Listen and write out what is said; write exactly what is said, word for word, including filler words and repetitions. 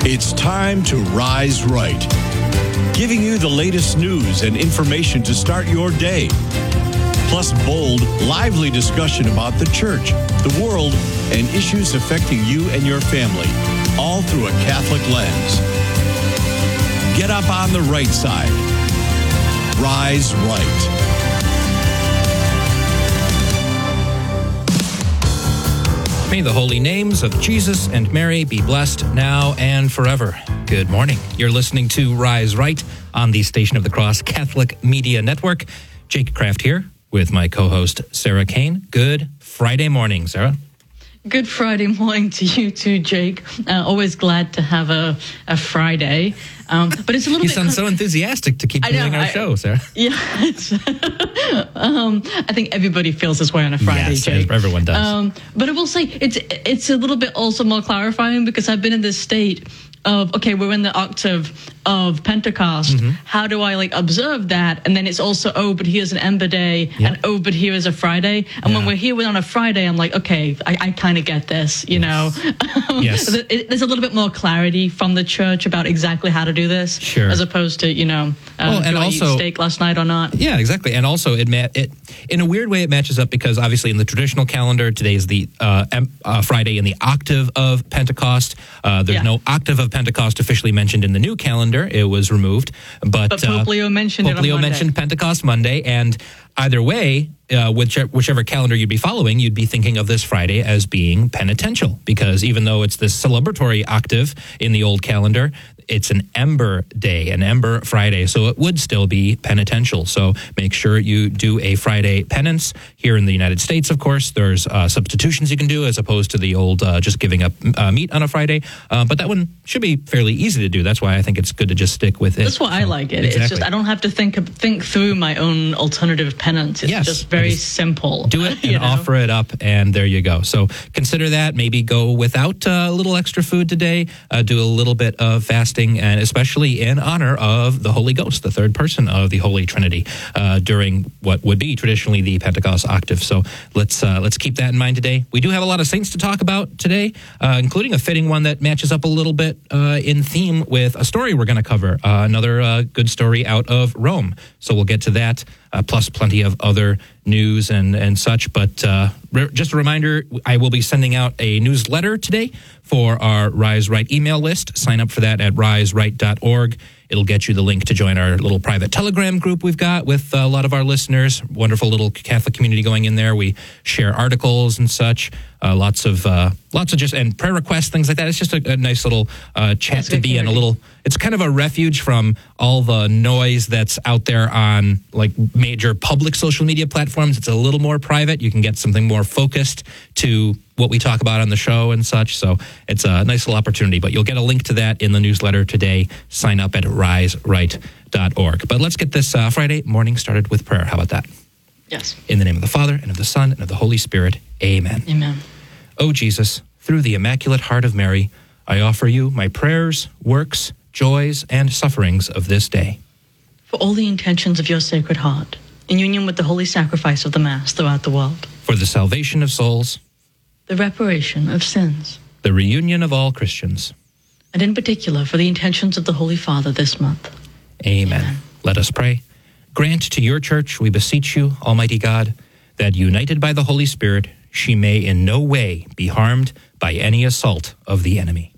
It's time to Rise Right, giving you the latest news and information to start your day. Plus bold, lively discussion about the church, the world, and issues affecting you and your family, all through a Catholic lens. Get up on the right side. Rise Right. May the holy names of Jesus and Mary be blessed now and forever. Good morning. You're listening to Rise Right on the Station of the Cross Catholic Media Network. Jake Kraft here with my co-host Sarah Kane. Good Friday morning, Sarah. Good Friday morning to you too, Jake. Uh, always glad to have a, a Friday. Um, but it's a little you bit... You sound so enthusiastic to keep I know, doing our I, show, Sarah. Yeah. It's, um, I think everybody feels this way on a Friday, yes, Jake. Everyone does. Um, but I will say it's it's a little bit also more clarifying because I've been in this state of, okay, we're in the octave of Pentecost. Mm-hmm. How do I like observe that? And then it's also, oh, but here's an Ember Day, yep. and oh, but here is a Friday. And yeah. when we're here on a Friday, I'm like, okay, I, I kind of get this, you yes. know. Yes. There's a little bit more clarity from the church about exactly how to do this, sure. as opposed to, you know, uh, well, and do I also, eat steak last night or not? Yeah, exactly. And also, it, ma- it in a weird way, it matches up because obviously in the traditional calendar, today is the uh, uh, Friday in the octave of Pentecost. Uh, there's yeah. no octave of Pentecost officially mentioned in the new calendar. It was removed. But, but Pope Leo mentioned Pope it on Leo Monday. mentioned Pentecost Monday, and either way, uh, whichever, whichever calendar you'd be following, you'd be thinking of this Friday as being penitential, because even though it's this celebratory octave in the old calendar, it's an Ember Day, an Ember Friday, so it would still be penitential. So make sure you do a Friday penance. Here in the United States, of course, there's uh, substitutions you can do as opposed to the old uh, just giving up uh, meat on a Friday. Uh, but that one should be fairly easy to do. That's why I think it's good to just stick with it. That's why so, I like it. Exactly. It's just I don't have to think think through my own alternative penance. It's yes, just very just simple. Do it and you know? offer it up, and there you go. So consider that. Maybe go without uh, a little extra food today. Uh, do a little bit of fasting, and especially in honor of the Holy Ghost, the third person of the Holy Trinity, uh, during what would be traditionally the Pentecost octave. So let's uh, let's keep that in mind today. We do have a lot of saints to talk about today, uh, including a fitting one that matches up a little bit uh, in theme with a story we're going to cover. Uh, another uh, good story out of Rome. So we'll get to that, uh, plus plenty of other news and, and such. But uh, re- just a reminder, I will be sending out a newsletter today for our Rise Right email list. Sign up for that at rise right dot org. It'll get you the link to join our little private Telegram group we've got with a lot of our listeners. Wonderful little Catholic community going in there. We share articles and such. Uh, lots of uh, lots of just and prayer requests, things like that. It's just a, a nice little uh, chat that's to be in. A little. It's kind of a refuge from all the noise that's out there on like major public social media platforms. It's a little more private. You can get something more focused to what we talk about on the show and such. So it's a nice little opportunity. But you'll get a link to that in the newsletter today. Sign up at rise right dot org. But let's get this uh, Friday morning started with prayer. How about that? Yes. In the name of the Father, and of the Son, and of the Holy Spirit. Amen. Amen. O Jesus, through the Immaculate Heart of Mary, I offer you my prayers, works, joys, and sufferings of this day. For all the intentions of your Sacred Heart, in union with the holy sacrifice of the Mass throughout the world. For the salvation of souls. The reparation of sins. The reunion of all Christians. And in particular, for the intentions of the Holy Father this month. Amen. Amen. Let us pray. Grant to your church, we beseech you, Almighty God, that united by the Holy Spirit, she may in no way be harmed by any assault of the enemy.